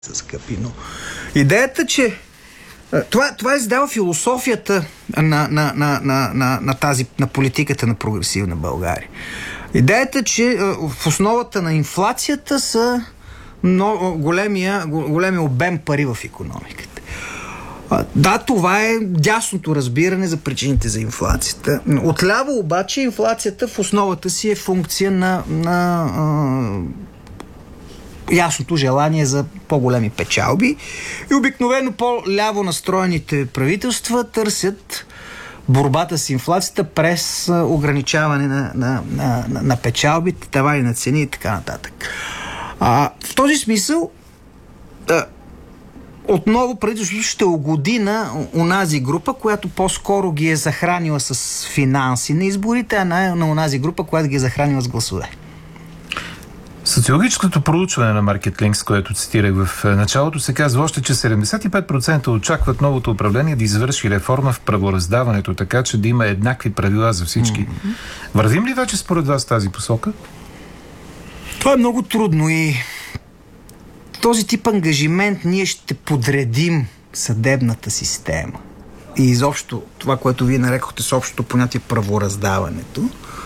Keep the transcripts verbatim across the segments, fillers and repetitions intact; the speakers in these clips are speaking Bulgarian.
скъпи, но идеята, че това, това издава философията на, на, на, на, на, на тази, на политиката на прогресивна България. Идеята, че в основата на инфлацията са много големия, големия обем пари в икономиката. Да, това е дясното разбиране за причините за инфлацията. Отляво обаче инфлацията в основата си е функция на, на а, ясното желание за по-големи печалби и обикновено по-ляво настроените правителства търсят борбата с инфлацията през ограничаване на, на, на, на печалбите, тавани на цени и така нататък. А, в този смисъл да, отново правителството ще угоди на онази група, която по-скоро ги е захранила с финанси на изборите, а на, на онази група, която ги е захранила с гласове. Социологическото проучване на Market Links, което цитирах в началото, се казва още, че седемдесет и пет процента очакват новото управление да извърши реформа в правораздаването, така че да има еднакви правила за всички. Mm-hmm. Вървим ли вече според вас тази посока? Това е много трудно и този тип ангажимент ние ще подредим съдебната система и изобщо това, което вие нарекохте с общото понятие правораздаването,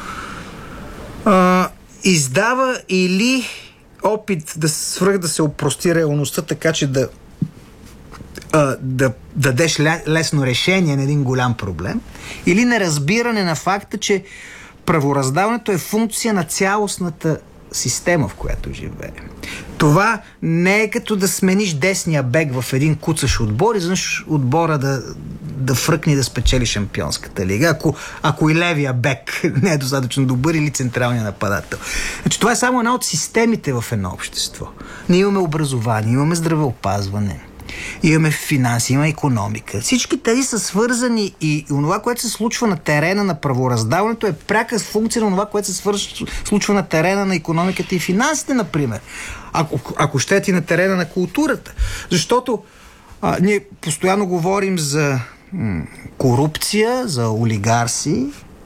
а, издава или опит да свръх да се опрости реалността, така че да, а, да дадеш лесно решение на един голям проблем, или неразбиране на факта, че правораздаването е функция на цялостната система, в която живеем. Това не е като да смениш десния бек в един куцаш отбор и знаеш отбора да, да фръкне и да спечели шампионската лига, ако, ако и левия бек не е достатъчно добър или централния нападател. Значи, това е само една от системите в едно общество. Ние имаме образование, имаме здравеопазване, имаме финанси, имаме икономика. Всички тези са свързани и онова, което се случва на терена на правораздаването, е пряка функция на това, което се случва на терена на икономиката и финансите, например. Ако, ако щете и на терена на културата. Защото а, ние постоянно говорим за м- корупция, за олигарси.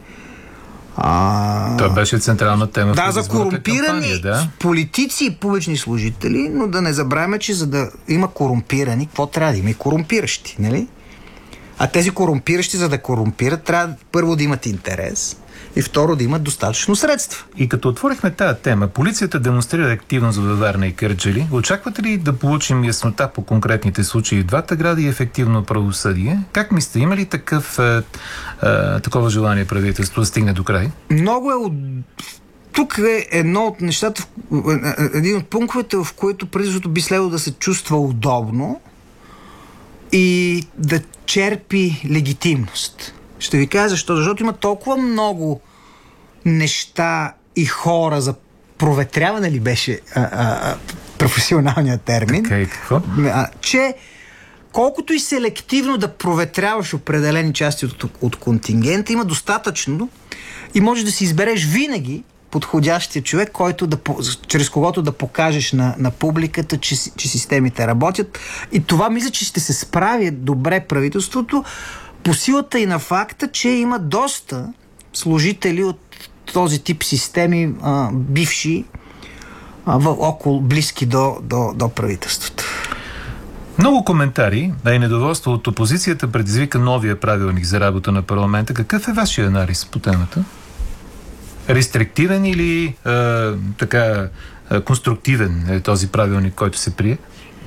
А... Това беше централна тема да, в за корумпирани кампания, да? политици и публични служители, но да не забравяме, че за да има корумпирани, какво трябва да има? И корумпиращи, нали? А тези корумпиращи, за да корумпират, трябва първо да имат интерес и второ да имат достатъчно средства. И като отворихме тая тема, полицията демонстрира активност във Варна и Кърджали. Очаквате ли да получим яснота по конкретните случаи в двата града и ефективно правосъдие? Как мислите, има ли такъв, е, е, такова желание правителство да стигне до край? Много е от... Тук е едно от нещата, един от пунктовете, в които правителството би следвало да се чувства удобно и да черпи легитимност. Ще ви кажа защо. Защото има толкова много неща и хора за проветряване ли беше а, а, а, професионалният термин. Така и какво? А, че колкото и селективно да проветряваш определени части от, от контингента, има достатъчно и можеш да си избереш винаги подходящия човек, който да, чрез когото да покажеш на, на публиката, че, че системите работят. И това мисля, че ще се справи добре правителството по силата и на факта, че има доста служители от този тип системи, а, бивши, а, в, около, близки до, до, до правителството. Много коментари, а и недоволство от опозицията предизвика новия правилник за работа на парламента. Какъв е вашия анализ по темата? Рестриктивен или а, така а, конструктивен е този правилник, който се прие?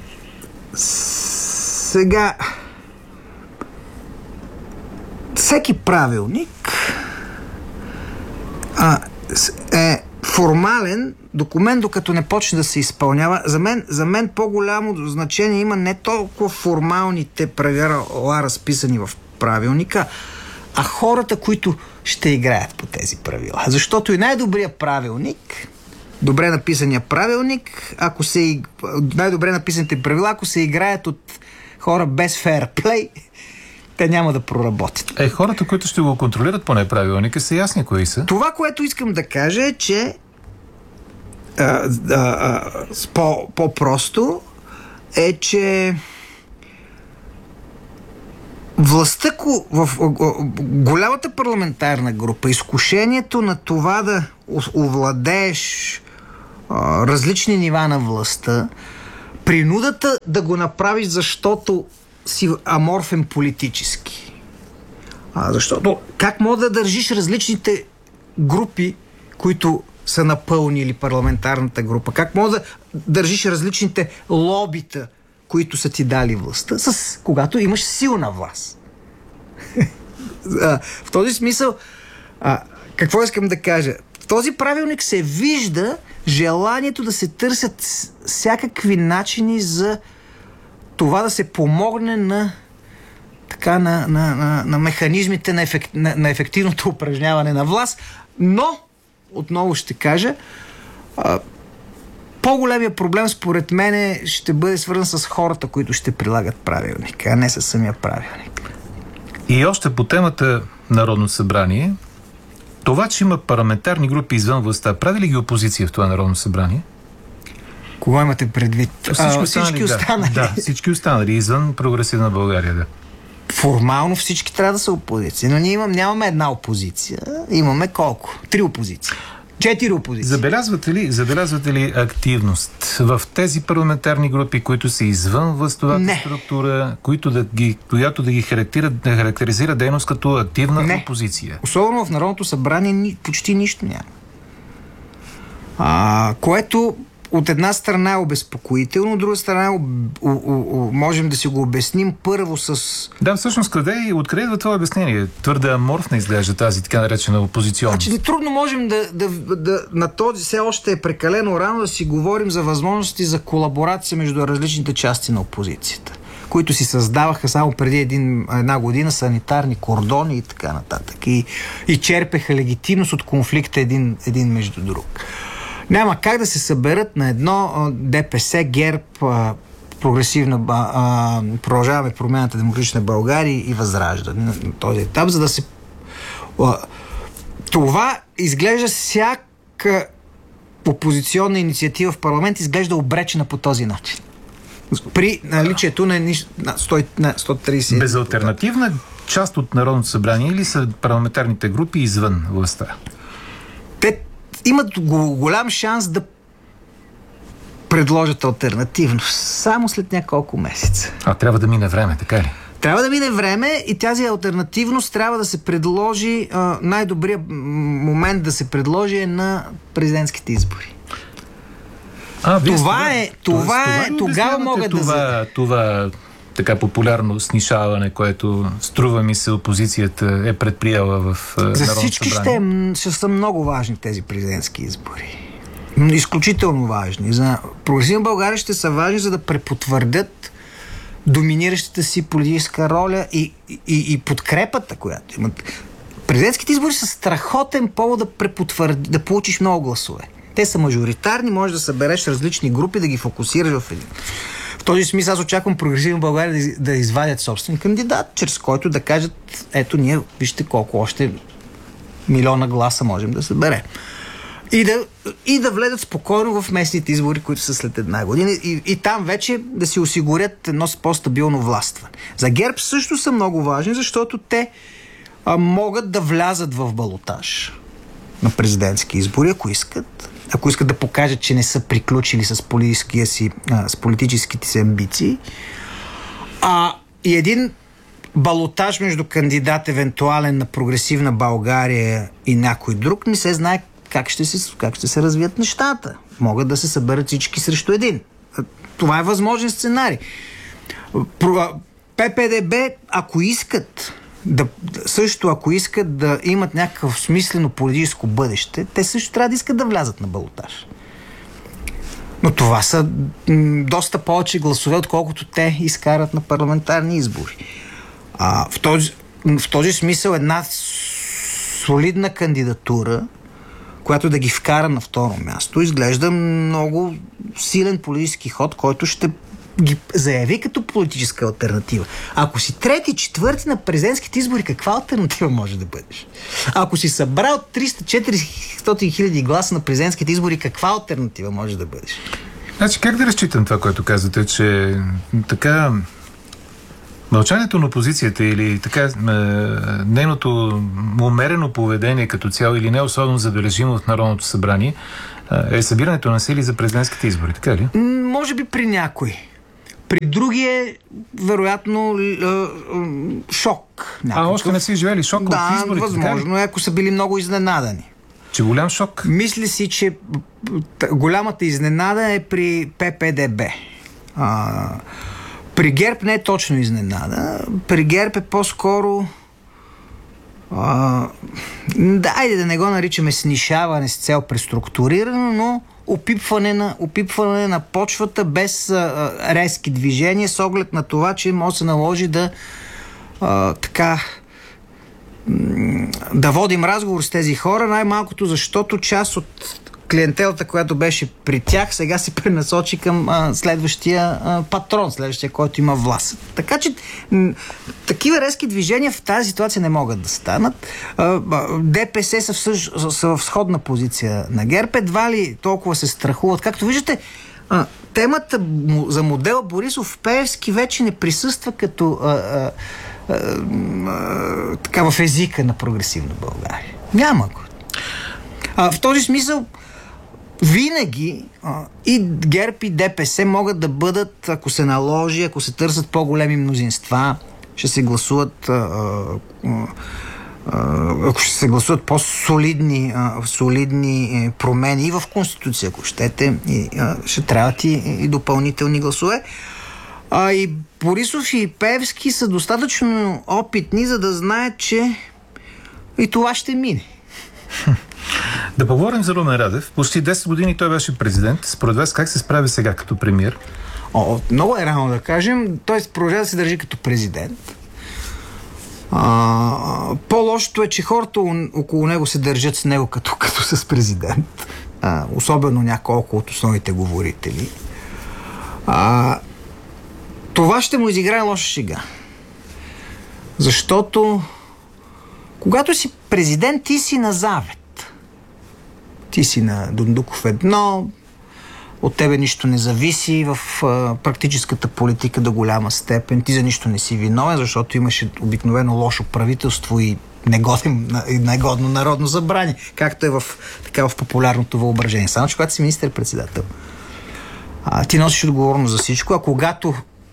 Сега всеки правилник а, е формален документ, докато не почне да се изпълнява. За мен, за мен по-голямо значение има не толкова формалните правила, разписани в правилника, а хората, които ще играят по тези правила. Защото и най-добрият правилник, добре написания правилник, ако се най-добре написаните правила, ако се играят от хора без фейрплей, те няма да проработят. Е, хората, които ще го контролират по неправилника, са ясни кои са. Това, което искам да кажа е, че а, а, а, по, по-просто е, че властта в, в, в голямата парламентарна група, изкушението на това да овладееш а, различни нива на властта, принудата да го направиш, защото си аморфен политически. А, защото как мога да държиш различните групи, които са напълнили парламентарната група? Как мога да държиш различните лобита, които са ти дали властта, с когато имаш силна власт? В този смисъл, а, какво искам да кажа? В този правилник се вижда желанието да се търсят всякакви начини за това да се помогне на така на, на, на, на механизмите на, ефект, на, на ефективното упражняване на власт, но отново ще кажа, а, по-големия проблем според мен ще бъде свързан с хората, които ще прилагат правилника, а не с самия правилник. И още по темата Народно събрание, това, че има парламентарни групи извън властта, прави ли ги опозиция в това Народно събрание? Кого имате предвид? Всички а, останали, всички останали. Да, да, всички останали, извън Прогресивна България, да. Формално всички трябва да са опозиция, но ние имам, нямаме една опозиция. Имаме колко? Три опозиции. Четири опозиции. Забелязвате ли, забелязвате ли активност в тези парламентарни групи, които са извън властовата Не. структура, които да ги, която да ги характери, да характеризира дейност като активна Не. опозиция? Особено в Народното събрание ни, почти нищо няма. А, което от една страна е обезпокоително, от друга страна об, о, о, о, можем да си го обясним първо с... Да, всъщност къде и откъде идва това обяснение? Твърде аморфна изглежда тази така наречена опозиционност. Значи трудно можем да, да, да на този все още е прекалено рано да си говорим за възможности за колаборация между различните части на опозицията, които си създаваха само преди един, една година санитарни кордони и така нататък. И, и черпеха легитимност от конфликта един, един между друг. Няма как да се съберат на едно ДПС, ГЕРБ, прогресивна, а, продължаваме промяната Демократична България и Възраждане на този етап, за да се... А, това изглежда всяка опозиционна инициатива в парламент изглежда обречена по този начин. При наличието на сто трийсет... Безалтернативна част от Народното събрание или са парламентарните групи извън властта? Те имат голям шанс да предложат алтернативно само след няколко месеца. А трябва да мине време, така ли? Трябва да мине време и тази алтернативност трябва да се предложи, а, най-добрият момент да се предложи е на президентските избори. А, това, това е, това това е, тогава могат това, да... Това така популярно снишаване, което струва ми се опозицията е предприела в За Народното всички ще, ще са много важни тези президентски избори. Изключително важни. За Прогресивна България ще са важни, за да препотвърдят доминиращата си политическа роля и, и, и подкрепата, която имат. Президентските избори са страхотен повод да препотвърди, да получиш много гласове. Те са мажоритарни, можеш да събереш различни групи, да ги фокусираш в един. В този смисъл аз очаквам Прогресивна България да, да извадят собствен кандидат, чрез който да кажат, ето ние, вижте колко още милиона гласа можем да съберем. И да, и да влезат спокойно в местните избори, които са след една година и, и там вече да си осигурят едно по-стабилно властване. За ГЕРБ също са много важни, защото те а, могат да влязат в балотаж на президентски избори, ако искат. Ако искат да покажат, че не са приключили с, си, а, с политическите си амбиции. А, и един балотаж между кандидат евентуален на Прогресивна България и някой друг не се знае как ще се, как ще се развият нещата. Могат да се съберат всички срещу един. Това е възможен сценарий. ППДБ, ако искат да, също ако искат да имат някакъв смислено политическо бъдеще, те също трябва да искат да влязат на балотаж. Но това са м, доста повече гласове, отколкото те изкарат на парламентарни избори. А, в, този, в този смисъл една солидна кандидатура, която да ги вкара на второ място, изглежда много силен политически ход, който ще ги заяви като политическа алтернатива. Ако си трети, четвърти на президентските избори, каква алтернатива може да бъдеш? Ако си събрал триста до четиристотин хиляди гласа на президентските избори, каква алтернатива може да бъдеш? Значи, как да разчитам това, което казвате, че така мълчанието на опозицията или така е, нейното умерено поведение като цяло или не особено забележимо в Народното събрание е събирането на сили за президентските избори, така ли? Може би при някой. При други е, вероятно, шок. Някакъв. А, още не си живели шок да, от изборите? Да, възможно е, ако са били много изненадани. Че голям шок? Мисля си, че голямата изненада е при П П Д Б. А, при ГЕРБ не е точно изненада. При ГЕРБ е по-скоро а, да, айде да не го наричаме снишаване с цел преструктуриране, но опипване на, опипване на почвата без а, резки движения, с оглед на това, че може да се наложи да а, така да водим разговор с тези хора, най-малкото защото част от клиентелата, която беше при тях, сега се пренасочи към а, следващия а, патрон, следващия, който има власт. Така че м- такива резки движения в тази ситуация не могат да станат. А, Д П С са в, същ, са в сходна позиция на ГЕРБ. Едва ли толкова се страхуват. Както виждате, а, темата за модел Борисов-Пеевски вече не присъства като а, а, а, а, така в езика на прогресивна България. Няма го. А, в този смисъл винаги а, и ГЕРБ и Д П С могат да бъдат, ако се наложи, ако се търсят по-големи мнозинства, ще се гласуват а, а, а, ако ще се гласуват по-солидни а, солидни промени и в Конституция, ако щете, и, а, ще трябват и, и допълнителни гласове. А, и Борисов и Пеевски са достатъчно опитни, за да знаят, че и това ще мине. Да поговорим за Румен Радев. Почти десет години той беше президент. Според вас как се справи сега като премиер? О, много е рано да кажем. Той продължава да се държи като президент. А, по-лошото е, че хората около него се държат с него като, като с президент. А, особено няколко от основните говорители. А, това ще му изиграе лоша шега. Защото когато си президент, ти си на завет. Ти си на Дундуков едно, от тебе нищо не зависи в а, практическата политика до голяма степен. Ти за нищо не си виновен, защото имаше обикновено лошо правителство и негоден, негодно народно събрание, както е в, така, в популярното въображение. Само че когато си министър-председател, а, ти носиш отговорност за всичко, а когато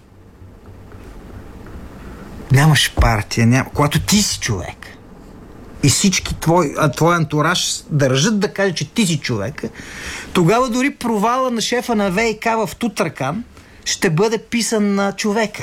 нямаш партия, ням... когато ти си човек, и всички твой, а, твой антураж държат да каже, че ти си човек, тогава дори провала на шефа на В И К в Тутракан ще бъде писан на човека,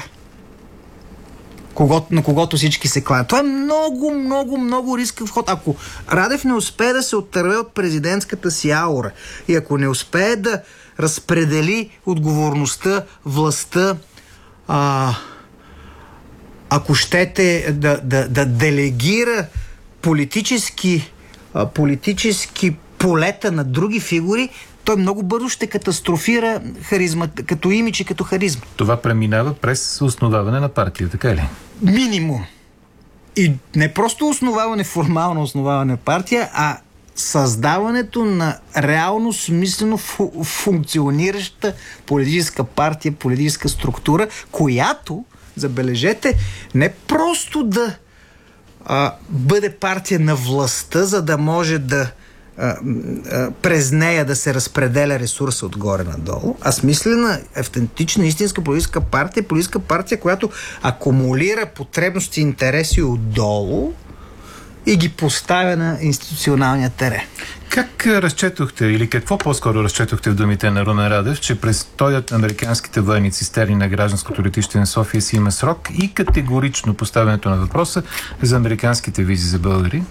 Кого, на когото всички се кланят. Това е много, много, много рисков ход. Ако Радев не успее да се оттърве от президентската си аура и ако не успее да разпредели отговорността, властта, а, ако щете да, да, да делегира политически, а, политически полета на други фигури, той много бързо ще катастрофира харизма, като имидж и като харизма. Това преминава през основаване на партия, така ли? Минимум. И не просто основаване, формално основаване на партия, а създаването на реално смислено фу- функционираща политическа партия, политическа структура, която, забележете, не просто да а, бъде партия на властта, за да може да а, а, през нея да се разпределя ресурса отгоре надолу, а смислена, автентична, истинска политическа партия, политическа партия, която акумулира потребности и интереси отдолу и ги поставя на институционалния терен. Как разчетохте, или какво по-скоро разчетохте в думите на Румен Радев, че през той от американските военни цистерни на гражданското летище на София си има срок и категорично поставянето на въпроса за американските визи за българи?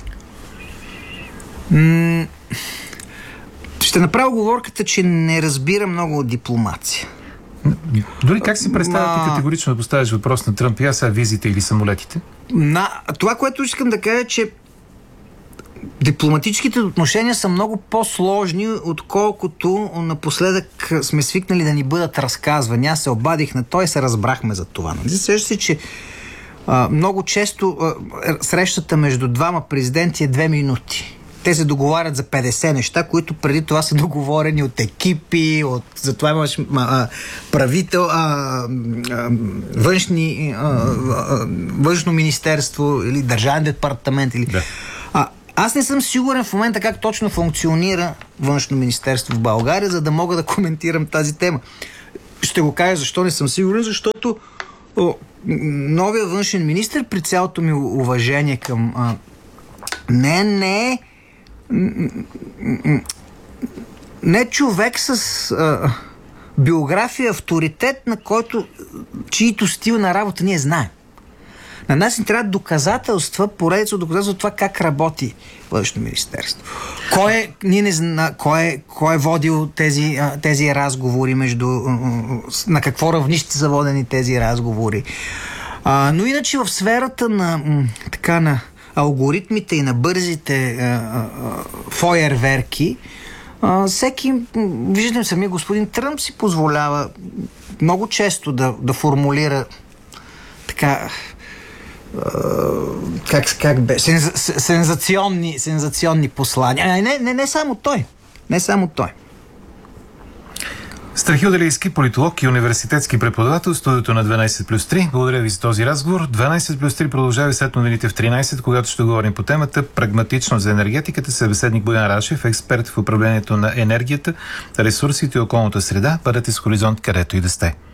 М- ще направя оговорката, че не разбира много от дипломация. Дори как си представяте категорично да поставиш въпрос на Тръмп? Я са визите или самолетите? На, това, което искам да кажа, че дипломатическите отношения са много по-сложни, отколкото напоследък сме свикнали да ни бъдат разказвани. Аз се обадих на той и се разбрахме за това. Нали? Сеща се, че а, много често а, срещата между двама президенти е две минути. Те се договарят за петдесет неща, които преди това са договорени от екипи, от... затова имаш а, правител, а, а, външни, а, а, външно министерство или държавен департамент. Или... Да. А, аз не съм сигурен в момента как точно функционира външно министерство в България, за да мога да коментирам тази тема. Ще го кажа защо не съм сигурен, защото о, новия външен министър, при цялото ми уважение към а, не, не не човек с а, биография, авторитет, на който, чието стил на работа ние знаем. На нас ни трябва доказателства, поредица от доказателства това как работи Външно министерство. Кой е, ние не зна, кой е, кой е водил тези, тези разговори между... На какво равнище са водени тези разговори. А, но иначе в сферата на така на алгоритмите и на бързите а, а, фойерверки, а, всеки, виждам самия господин Тръмп си позволява много често да, да формулира така как, как бе, сенз, сензационни, сензационни послания. Не, не, не само той. Не само той. Страхил Делийски, политолог и университетски преподавател, студиото на дванайсет плюс три. Благодаря ви за този разговор. дванайсет плюс три продължава след новините в тринайсет, когато ще говорим по темата прагматично за енергетиката. Събеседник Боян Рашев, експерт в управлението на енергията, ресурсите и околната среда. Бъдете с Хоризонт, където и да сте.